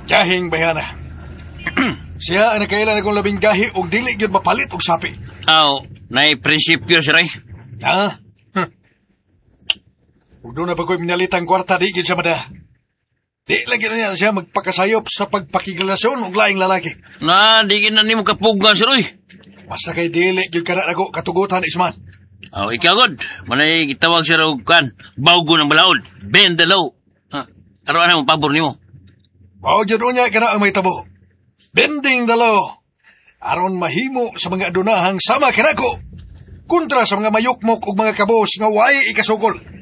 Gahing bayana. Siya ang nakailan akong labing gahi og dili gyud mapalit og sapi. Aw, nay prinsipyo si Ray. Ha? Ug doon na ba ko'y minalitang kwarta di gyud siya mada. Di lagi na niya siya magpakasayop sa pagpakigalasyon og laing lalaki. Na, di na nimo kapuga si Roy. Basta kay dili gyud kana ako katugutan Isman. Aw, ikaw god. Manay gitawag siya raw kan. Bawgo ng balaod. Ben the law. Aron ano mong pabor nimo? Mao gyud unya kana ang may tabo. Bending the law. Aron mahimo sa mga adunahang sama kanako. Kontra sa mga mayukmok ug mga kabos nga waay ikasukol.